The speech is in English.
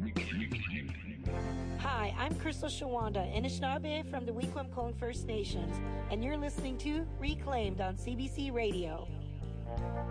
Hi, I'm Crystal Shawanda, Anishinaabe from the Wequampong First Nations, and you're listening to Reclaimed on CBC Radio.